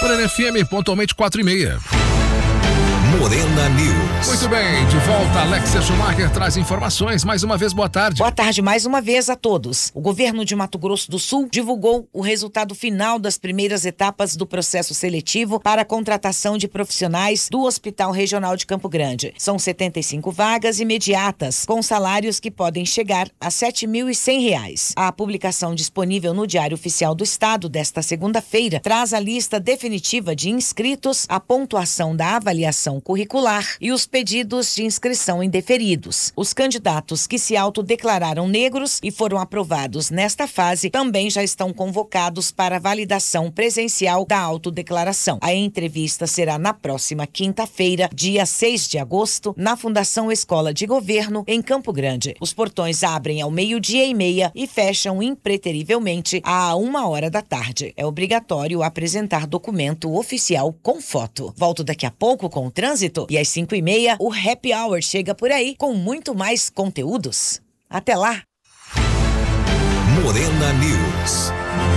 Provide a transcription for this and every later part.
Morena FM, pontualmente 4h30. Morena News. Muito bem, de volta, Alexia Schumacher traz informações. Mais uma vez, boa tarde. Boa tarde mais uma vez a todos. O governo de Mato Grosso do Sul divulgou o resultado final das primeiras etapas do processo seletivo para a contratação de profissionais do Hospital Regional de Campo Grande. São 75 vagas imediatas, com salários que podem chegar a R$ 7.100. A publicação disponível no Diário Oficial do Estado desta segunda-feira traz a lista definitiva de inscritos, a pontuação da avaliação curricular e os pedidos de inscrição indeferidos. Os candidatos que se autodeclararam negros e foram aprovados nesta fase também já estão convocados para validação presencial da autodeclaração. A entrevista será na próxima quinta-feira, dia 6 de agosto, na Fundação Escola de Governo, em Campo Grande. Os portões abrem ao 12:30 e fecham impreterivelmente à 1h da tarde. É obrigatório apresentar documento oficial com foto. Volto daqui a pouco com o trânsito e às 5h30 o Happy Hour chega por aí com muito mais conteúdos. Até lá! Morena News.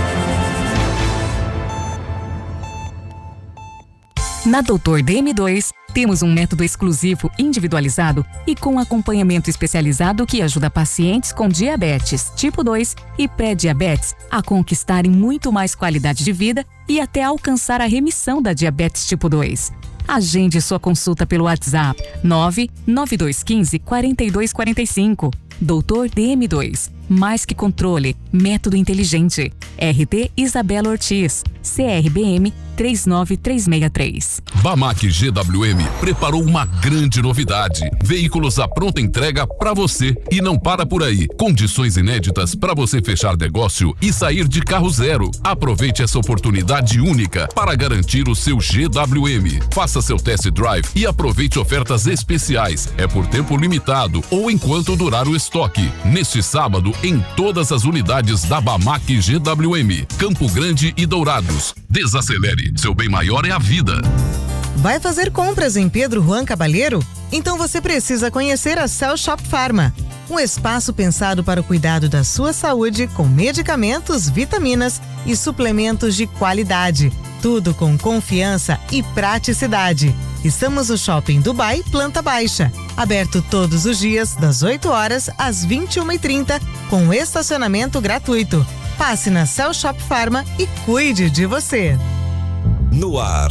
Na Doutor DM2, temos um método exclusivo, individualizado e com acompanhamento especializado que ajuda pacientes com diabetes tipo 2 e pré-diabetes a conquistarem muito mais qualidade de vida e até alcançar a remissão da diabetes tipo 2. Agende sua consulta pelo WhatsApp 99215 4245. Doutor DM2. Mais que controle, método inteligente. RT Isabela Ortiz, CRBM 39363. Bamac GWM preparou uma grande novidade. Veículos à pronta entrega para você e não para por aí. Condições inéditas para você fechar negócio e sair de carro zero. Aproveite essa oportunidade única para garantir o seu GWM. Faça seu test drive e aproveite ofertas especiais. É por tempo limitado ou enquanto durar o estoque. Neste sábado, em todas as unidades da Bamac GWM, Campo Grande e Dourados. Desacelere, seu bem maior é a vida. Vai fazer compras em Pedro Juan Cabaleiro? Então você precisa conhecer a Cell Shop Pharma, um espaço pensado para o cuidado da sua saúde com medicamentos, vitaminas e suplementos de qualidade. Tudo com confiança e praticidade. Estamos no Shopping Dubai, Planta Baixa. Aberto todos os dias, das 8h às 21h30, com estacionamento gratuito. Passe na Cell Shop Pharma e cuide de você. No ar,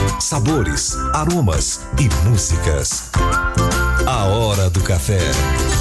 sabores, aromas e músicas. A hora do café.